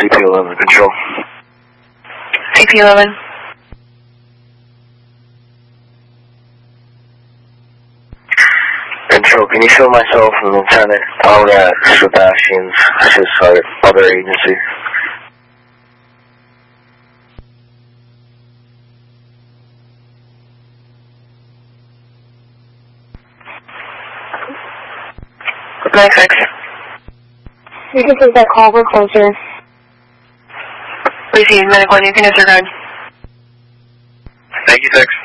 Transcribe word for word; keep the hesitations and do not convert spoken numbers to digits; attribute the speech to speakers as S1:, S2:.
S1: C P eleven, control.
S2: C P eleven.
S1: Control, can you show myself and Lieutenant Paula Sebastian's his other agency?
S2: nine six.
S3: You can take that call, we're closer.
S2: Receive medical, you can disregard.
S1: Thank you, six.